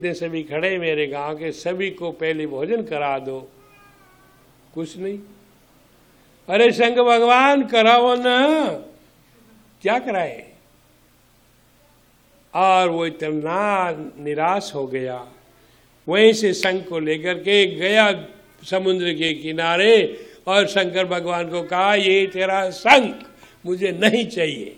सभी खड़े, मेरे गांव के सभी को पहले भोजन करा दो। कुछ नहीं। अरे शंकर भगवान कराओ ना, क्या कराए। और वो इतना निराश हो गया। वहीं से शंख को लेकर के गया समुद्र के किनारे और शंकर भगवान को कहा, ये तेरा शंख मुझे नहीं चाहिए।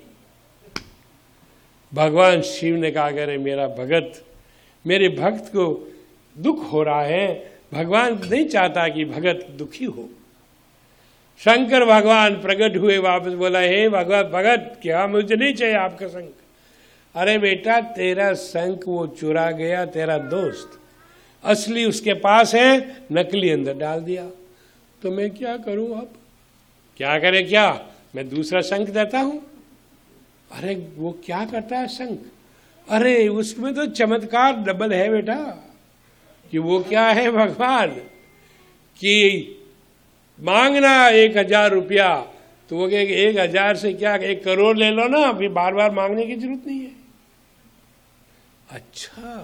भगवान शिव ने कहा, अरे मेरा भगत, मेरे भक्त को दुख हो रहा है, भगवान नहीं चाहता कि भगत दुखी हो। शंकर भगवान प्रकट हुए, वापस बोला, हे भगवत भगत, क्या मुझे नहीं चाहिए आपका शंख। अरे बेटा, तेरा शंख वो चुरा गया तेरा दोस्त, असली उसके पास है, नकली अंदर डाल दिया। तो मैं क्या करूं अब? क्या करे क्या? मैं दूसरा शंख देता हूं। अरे वो क्या करता है शंख? अरे उसमें तो चमत्कार डबल है बेटा। कि वो क्या है भगवान, कि मांगना 1000 रुपया, तो वो कहे 1000 से क्या 1 करोड़ ले लो ना, फिर बार बार मांगने की जरूरत नहीं है। अच्छा,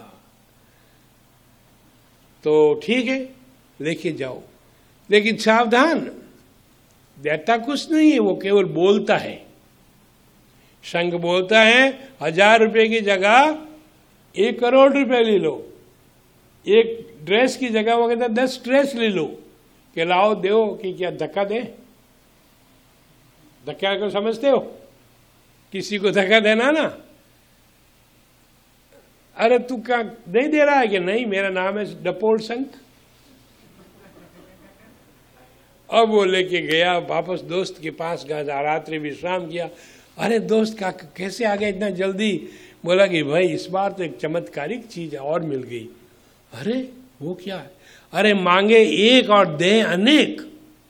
तो ठीक है, लेके जाओ, लेकिन सावधान, देता कुछ नहीं है, वो केवल बोलता है। शंख बोलता है 1000 रुपये की जगह 1 करोड़ रुपए ले लो। एक ड्रेस की जगह वो कहता 10 ड्रेस ले लो, कि लाओ दो, कि क्या धक्का दे। धक्का को समझते हो? किसी को धक्का देना ना। अरे तू क्या नहीं दे रहा है? कि नहीं, मेरा नाम है डपोल शंख। अब वो लेके गया वापस दोस्त के पास गया, रात्रि विश्राम किया। अरे दोस्त का कैसे आ गया इतना जल्दी? बोला कि भाई इस बार तो एक चमत्कारिक चीज और मिल गई। अरे वो क्या है? अरे मांगे 1 और दे अनेक।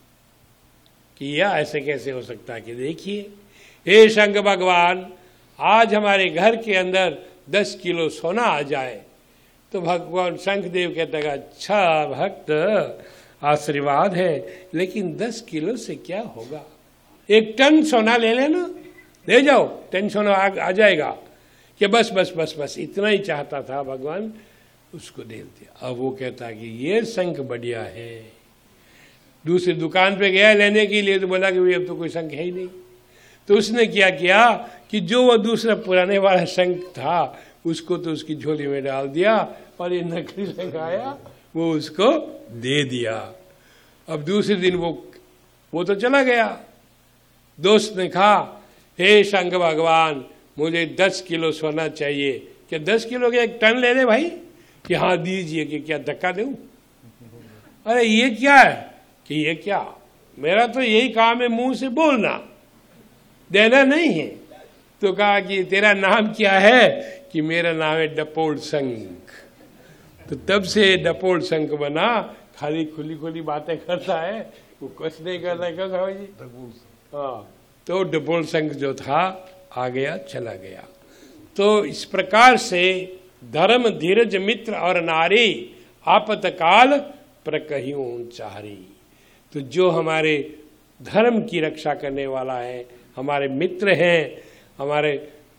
कि यह ऐसे कैसे हो सकता है? कि देखिए, हे शंख भगवान, आज हमारे घर के अंदर 10 किलो सोना आ जाए। तो भगवान शंखदेव कहते हैं, अच्छा भक्त, आशीर्वाद है, लेकिन 10 किलो से क्या होगा? 1 टन सोना ले लेना, ले जाओ, 1 टन सोना आ जाएगा। कि बस बस बस बस इतना ही चाहता था भगवान, उसको दे दिया। अब वो कहता है कि ये शंख बढ़िया है। दूसरी दुकान पे गया लेने के लिए, तो बोला कि अब तो कोई शंख है ही नहीं। तो उसने क्या किया कि जो वो दूसरा पुराने वाला शंख था, उसको तो उसकी झोली में डाल दिया, और ये नकली शंख आया, वो उसको दे दिया। अब दूसरे दिन वो तो चला गया। दोस्त ने कहा, हे शंख भगवान, मुझे 10 किलो सोना चाहिए। क्या 10 किलो के 1 टन ले ले भाई? कि हाँ दीजिए। कि क्या धक्का दूं? अरे ये क्या है? कि ये क्या, मेरा तो यही काम है मुंह से बोलना, देना नहीं है। तो कहा कि तेरा नाम क्या है? कि मेरा नाम है डपोल शंख। तो तब से डपोल शंख बना। खाली खुली खुली बातें करता है, वो कुछ नहीं करता। क्यों साहब जी? हाँ, तो डपोल शंख जो था आ गया, चला गया। तो इस प्रकार से धर्म धीरज मित्र और नारी, आपतकाल प्रकहियों चारी। तो जो हमारे धर्म की रक्षा करने वाला है, हमारे मित्र हैं, हमारे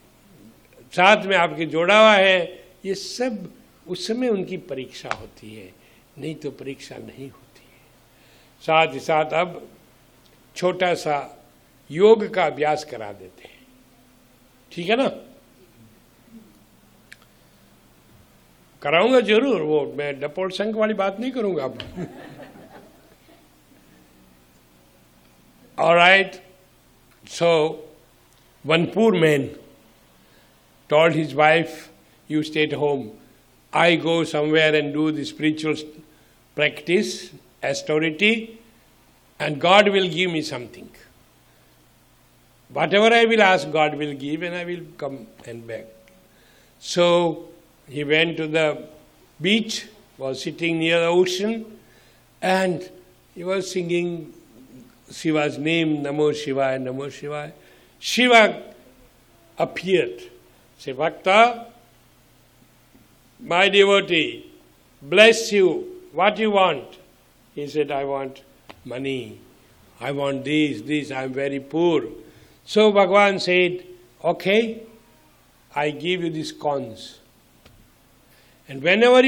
साथ में आपके जोड़ा हुआ है, ये सब उस समय उनकी परीक्षा होती है, नहीं तो परीक्षा नहीं होती है। साथ ही साथ अब छोटा सा योग का अभ्यास करा देते हैं, ठीक है ना? कराऊंगा जरूर, वो मैं डपोल शंख वाली बात नहीं करूंगा अब। Alright, so one poor man told his wife, you stay at home, I go somewhere and do the spiritual practice, austerity, and God will give me something. Whatever I will ask, God will give, and I will come and back. So he went to the beach, was sitting near the ocean, and he was singing Shiva's name, Namo Shivaya, Namo Shivaya. Shiva appeared. Say, Bhakta, my devotee, bless you. What you want? He said, I want money. I want this, I am very poor. So Bhagavan said, okay, I give you these coins. And whenever